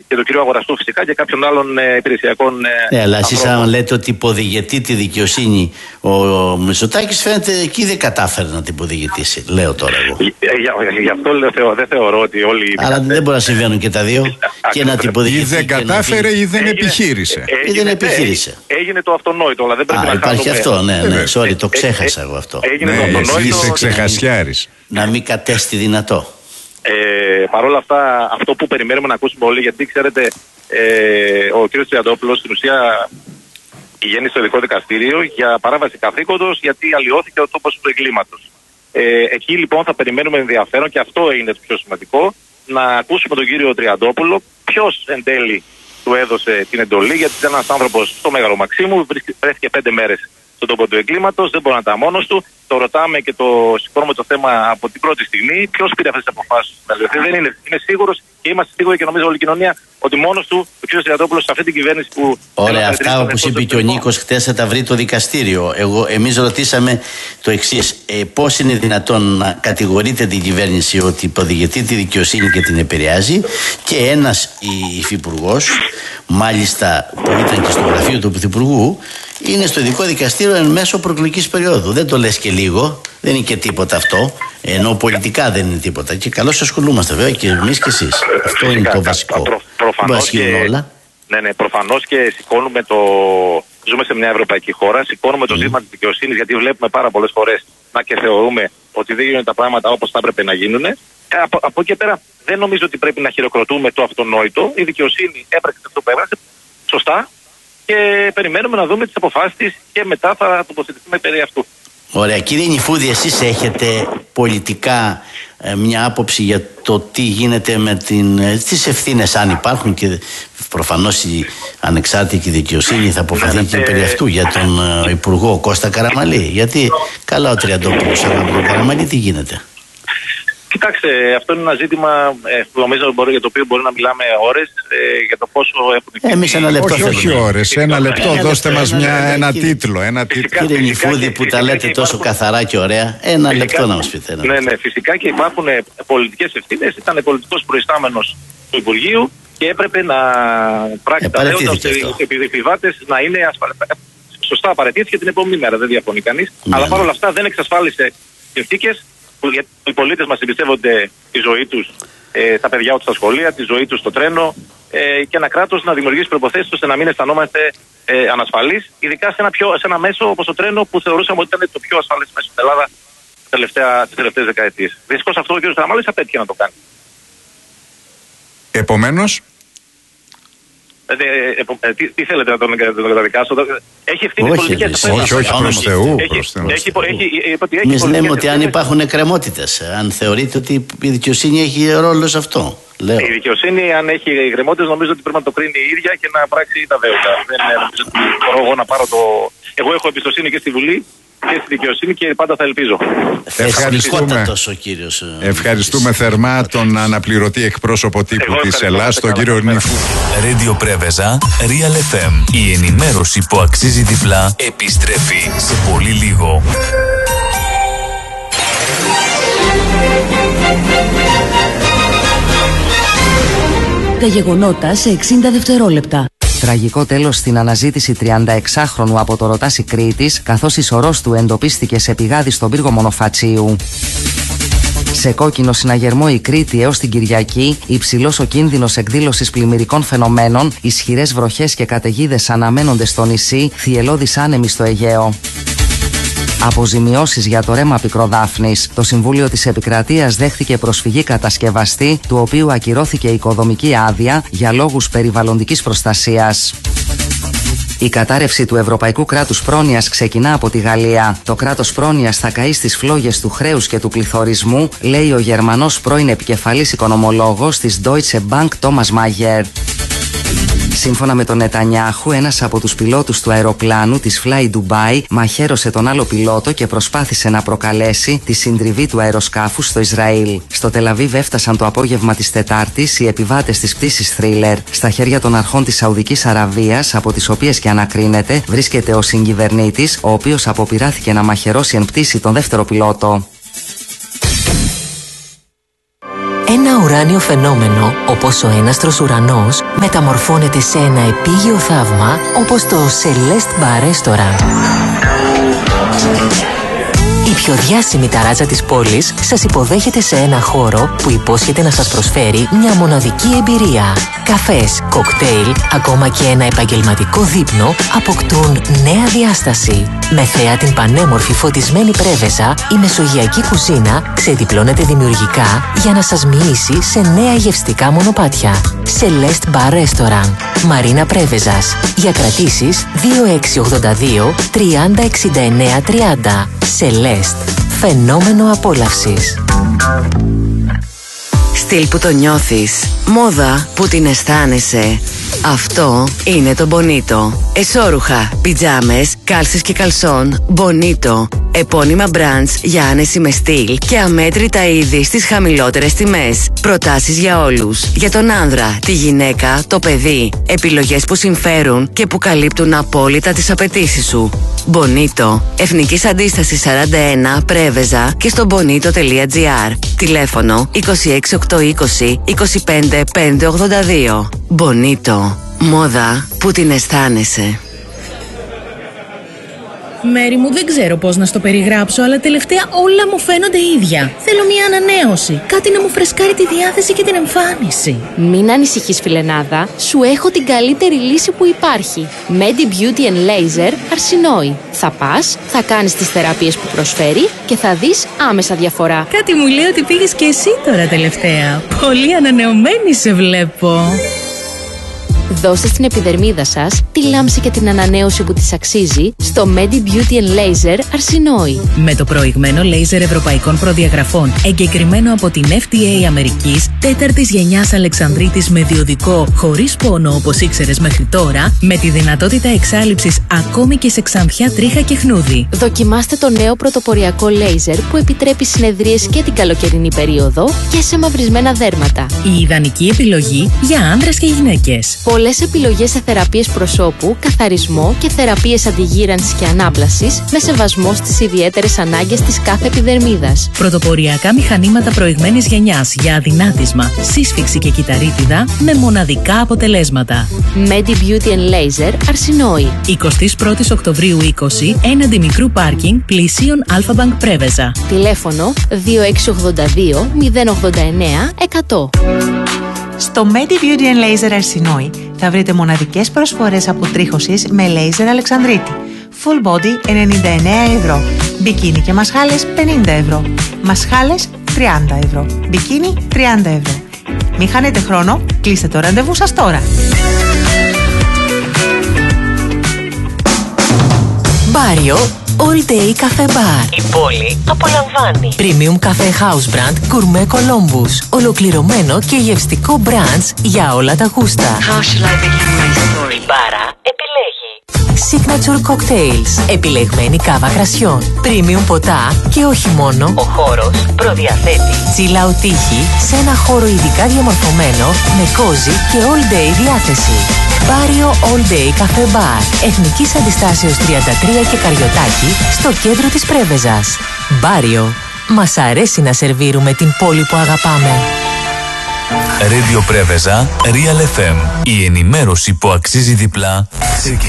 και του κυρίου Αγοραστού φυσικά και κάποιων άλλων υπηρεσιακών. Αλλά εσείς αν λέτε ότι υποδηγετεί τη δικαιοσύνη ο Μητσοτάκης, φαίνεται εκεί δεν κατάφερε να την υποδηγετήσει. Λέω τώρα εγώ. Γι' αυτό δεν θεωρώ ότι όλοι. Αλλά δεν μπορεί να συμβαίνουν και τα δύο. Και να την υποδηγετεί. Ή δεν κατάφερε ή δεν επιχείρησε. Έγινε το αυτονόητο, αλλά δεν πρέπει να υπάρχει αυτό, ναι. Sorry, το ξέχασα εγώ αυτό. Έγινε το αυτονόητο. Είσαι ξεχασιάρης. Να μην κατέστη δυνατό. Παρ' όλα αυτά, αυτό που περιμένουμε να ακούσουμε όλοι, γιατί ξέρετε, ο κ. Τριαντόπουλος στην ουσία πηγαίνει στο ειδικό δικαστήριο για παράβαση καθήκοντος, γιατί αλλοιώθηκε ο τόπος του εγκλήματος. Εκεί λοιπόν θα περιμένουμε ενδιαφέρον, και αυτό είναι το πιο σημαντικό, να ακούσουμε τον κύριο Τριαντόπουλο ποιος εν τέλει του έδωσε την εντολή, γιατί ήταν ένας άνθρωπος στο Μέγαρο Μαξίμου, βρέθηκε 5 μέρες στον τόπο του εγκλήματος, δεν μπορεί να ήταν μόνος του. Το ρωτάμε και το σηκώνουμε το θέμα από την πρώτη στιγμή. Ποιος πήρε αυτές τις αποφάσεις? Δεν είναι σίγουρος, και είμαστε σίγουροι, και νομίζω όλη η κοινωνία, ότι μόνος του ο κ. Τριαντόπουλος σε αυτή την κυβέρνηση που. Ωραία, αυτά όπως είπε και ο Νίκος χτες θα τα βρει το δικαστήριο. Εμείς ρωτήσαμε το εξής. Πώς είναι δυνατόν να κατηγορείτε την κυβέρνηση ότι υποδηγετεί τη δικαιοσύνη και την επηρεάζει, και ένας υφυπουργός, μάλιστα που ήταν και στο γραφείο του Πρωθυπουργού, είναι στο ειδικό δικαστήριο εν μέσω προεκλογικής περίοδου. Δεν το λες και λίγο, δεν είναι και τίποτα αυτό. Ενώ πολιτικά δεν είναι τίποτα. Και καλώς ασχολούμαστε βέβαια και εμείς και εσείς. Αυτό είναι το βασικό. Προφανώς και σηκώνουμε το. Ζούμε σε μια ευρωπαϊκή χώρα, σηκώνουμε το ζήτημα της δικαιοσύνης, γιατί βλέπουμε πάρα πολλές φορές να και θεωρούμε ότι δεν γίνονται τα πράγματα όπως θα έπρεπε να γίνουν. Από εκεί πέρα δεν νομίζω ότι πρέπει να χειροκροτούμε το αυτονόητο. Η δικαιοσύνη έπραξε αυτό που έπραξε σωστά, και περιμένουμε να δούμε τις αποφάσεις της και μετά θα τοποθετηθούμε περί αυτού. Ωραία. Κύριε Νιφούδη, εσείς έχετε πολιτικά μια άποψη για το τι γίνεται με τις ευθύνες, αν υπάρχουν, και προφανώς η ανεξάρτητη δικαιοσύνη θα αποφαθεί και περί αυτού, για τον Υπουργό Κώστα Καραμανλή? Γιατί καλά ο Τριαντόπουλος, αλλά με τον Καραμανλή τι γίνεται? Κοιτάξτε, αυτό είναι ένα ζήτημα νομίζω για το οποίο μπορεί να μιλάμε ώρες, για το πόσο έχουν. Εμείς ένα λεπτό. Όχι ώρες, ένα λεπτό. Δώστε μας ένα τίτλο. Κύριε Νιφούδη, που τα λέτε τόσο καθαρά και ωραία, ένα λεπτό να μας πείτε. Ναι, φυσικά και υπάρχουν πολιτικές ευθύνες. Ήταν πολιτικός προϊστάμενος του Υπουργείου και έπρεπε να πράξει τα δέοντα ώστε οι επιβάτες να είναι ασφαλείς. Σωστά, παραιτήθηκε την επόμενη μέρα, δεν διαφωνεί κανείς. Αλλά παρόλα αυτά δεν εξασφάλισε συνθήκες που οι πολίτες μας εμπιστεύονται τη ζωή τους, τα παιδιά τους στα σχολεία, τη ζωή τους στο τρένο, και ένα κράτος να δημιουργήσει προϋποθέσεις ώστε να μην αισθανόμαστε ανασφαλείς, ειδικά σε ένα μέσο όπως το τρένο που θεωρούσαμε ότι ήταν το πιο ασφαλές μέσο στην Ελλάδα τις τελευταίες δεκαετίες. Δυστυχώς αυτό ο κ. Καραμανλής απέτυχε να το κάνει. Επομένως. Τι θέλετε να τον καταδικάσω? Έχει ευθύνη πολιτική. Όχι, προς Θεού. Εμείς λέμε ότι αν υπάρχουν εκκρεμότητες, αν θεωρείτε ότι η δικαιοσύνη έχει ρόλο σε αυτό. Η δικαιοσύνη, αν έχει εκκρεμότητες, νομίζω ότι πρέπει να το κρίνει η ίδια και να πράξει τα δέοντα. Δεν νομίζω ότι μπορώ εγώ να πάρω το. Εγώ έχω εμπιστοσύνη και στη Βουλή και στη δικαιοσύνη και πάντα θα ελπίζω. Ευχαριστούμε θερμά τον αναπληρωτή εκπρόσωπο τύπου της Ελλάδας, τον κύριο Νίφου. Radio Πρέβεζα, Real FM. Η ενημέρωση που αξίζει διπλά επιστρέφει σε πολύ λίγο. Τα γεγονότα σε 60 δευτερόλεπτα. Τραγικό τέλος στην αναζήτηση 36χρονου από το Ρωτάσι Κρήτης, καθώς η σωρός του εντοπίστηκε σε πηγάδι στον πύργο Μονοφατσίου. Σε κόκκινο συναγερμό η Κρήτη έως την Κυριακή, υψηλός ο κίνδυνος εκδήλωσης πλημμυρικών φαινομένων, ισχυρές βροχές και καταιγίδες αναμένονται στο νησί, θυελλώδης άνεμοι στο Αιγαίο. Αποζημιώσεις για το ρέμα Πικροδάφνης. Το Συμβούλιο της Επικρατείας δέχθηκε προσφυγή κατασκευαστή, του οποίου ακυρώθηκε η οικοδομική άδεια για λόγους περιβαλλοντικής προστασίας. Η κατάρρευση του ευρωπαϊκού κράτους πρόνοιας ξεκινά από τη Γαλλία. Το κράτος πρόνοιας θα καεί στις φλόγες του χρέους και του πληθωρισμού, λέει ο Γερμανός πρώην επικεφαλής οικονομολόγος της Deutsche Bank Thomas Mayer. Σύμφωνα με τον Νετανιάχου, ένας από τους πιλότους του αεροπλάνου της Fly Dubai μαχαίρωσε τον άλλο πιλότο και προσπάθησε να προκαλέσει τη συντριβή του αεροσκάφους στο Ισραήλ. Στο Τελαβίβ έφτασαν το απόγευμα της Τετάρτης οι επιβάτες της πτήσης Thriller. Στα χέρια των αρχών της Σαουδικής Αραβίας, από τις οποίες και ανακρίνεται, βρίσκεται ο συγκυβερνήτης, ο οποίος αποπειράθηκε να μαχαιρώσει εν πτήση τον δεύτερο πιλότο. Ένα ουράνιο φαινόμενο, όπως ο έναστρος ουρανός, μεταμορφώνεται σε ένα επίγειο θαύμα, όπως το Celeste Bar Restaurant. Η πιο διάσημη ταράτσα της πόλης σας υποδέχεται σε ένα χώρο που υπόσχεται να σας προσφέρει μια μοναδική εμπειρία. Καφές, κοκτέιλ, ακόμα και ένα επαγγελματικό δείπνο αποκτούν νέα διάσταση. Με θέα την πανέμορφη φωτισμένη πρέβεζα, η μεσογειακή κουζίνα ξεδιπλώνεται δημιουργικά για να σας μοιήσει σε νέα γευστικά μονοπάτια. Celeste Bar Restaurant, Μαρίνα Πρέβεζας. Για κρατήσεις 2682 30 69 30. Celeste, φαινόμενο απόλαυσης. Στυλ που το νιώθεις, μόδα που την αισθάνεσαι. Αυτό είναι το Bonito. Εσώρουχα, πιτζάμες, κάλσες και καλσόν. Bonito. Επώνυμα brands για άνεση με στυλ και αμέτρητα είδη στις χαμηλότερες τιμές. Προτάσεις για όλους. Για τον άνδρα, τη γυναίκα, το παιδί. Επιλογές που συμφέρουν και που καλύπτουν απόλυτα τις απαιτήσεις σου. Bonito. Εθνικής Αντίστασης 41, Πρέβεζα και στο bonito.gr. Τηλέφωνο 26820 25 582. Bonito. Μόδα που την αισθάνεσαι. Μέρη μου, δεν ξέρω πώς να στο περιγράψω, αλλά τελευταία όλα μου φαίνονται ίδια. Θέλω μια ανανέωση. Κάτι να μου φρεσκάρει τη διάθεση και την εμφάνιση. Μην ανησυχείς, φιλενάδα. Σου έχω την καλύτερη λύση που υπάρχει. Medi Beauty and Laser Αρσινόη. Θα πας, θα κάνεις τις θεραπείες που προσφέρει και θα δεις άμεσα διαφορά. Κάτι μου λέει ότι πήγες και εσύ τώρα τελευταία. Πολύ ανανεωμένη σε βλέπω. Δώστε στην επιδερμίδα σας τη λάμψη και την ανανέωση που της αξίζει στο Medi Beauty and Laser Αρσινόη. Με το προηγμένο λέιζερ ευρωπαϊκών προδιαγραφών, εγκεκριμένο από την FDA Αμερικής, 4ης γενιάς Αλεξανδρίτης με διοδικό, χωρίς πόνο όπως ήξερες μέχρι τώρα, με τη δυνατότητα εξάλειψης ακόμη και σε ξανθιά, τρίχα και χνούδι. Δοκιμάστε το νέο πρωτοποριακό λέιζερ που επιτρέπει συνεδρίες και την καλοκαιρινή περίοδο και σε μαυρισμένα δέρματα. Η ιδανική επιλογή για άνδρες και γυναίκες. Πολλές επιλογές σε θεραπείες προσώπου, καθαρισμό και θεραπείες αντιγύρανσης και ανάπλασης με σεβασμό στις ιδιαίτερες ανάγκες της κάθε επιδερμίδας. Πρωτοποριακά μηχανήματα προηγμένης γενιάς για αδυνάτισμα, σύσφυξη και κυταρίτιδα με μοναδικά αποτελέσματα. Medi Beauty and Laser Αρσινόη. 21 Οκτωβρίου 20, έναντι μικρού πάρκινγκ πλησίων Αλφα-Bank Πρέβεζα. Τηλέφωνο 2682 089 100. Στο Medi Beauty and Laser Αρσινόη θα βρείτε μοναδικές προσφορές αποτρίχωσης με λέιζερ Αλεξανδρίτη. Full body 99 ευρώ. Μπικίνι και μασχάλες 50 ευρώ. Μασχάλες 30 ευρώ. Μπικίνι 30 ευρώ. Μην χάνετε χρόνο, κλείστε το ραντεβού σας τώρα. Μπάριο All Day Cafe Bar. Η πόλη απολαμβάνει. Premium Cafe House Brand Gourmet Columbus. Ολοκληρωμένο και γευστικό brands για όλα τα γούστα. How shall I begin my story? Η μπάρα επιλέγει Signature Cocktails. Επιλεγμένη κάβα κρασιών. Premium ποτά και όχι μόνο. Ο χώρος προδιαθέτει chill out τύχη σε ένα χώρο ειδικά διαμορφωμένο με cozy και all day διάθεση. Μπάριο All Day Cafe Bar. Εθνικής Αντιστάσεως 33 και Καριωτάκη στο κέντρο της Πρέβεζας. Μπάριο. Μας αρέσει να σερβίρουμε την πόλη που αγαπάμε. Radio Πρέβεζα, Real FM. Η ενημέρωση που αξίζει διπλά ξεκινά.